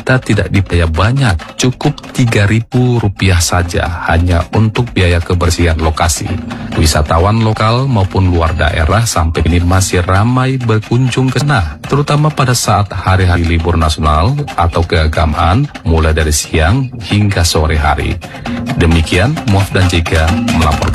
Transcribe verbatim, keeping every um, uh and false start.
kita tidak dibayar banyak, cukup tiga ribu rupiah saja hanya untuk biaya kebersihan lokasi. Wisatawan lokal maupun luar daerah sampai ini masih ramai berkunjung ke sana, terutama pada saat hari-hari libur nasional atau keagamaan mulai dari siang hingga sore hari. Demikian Muaf dan Jega melaporkan.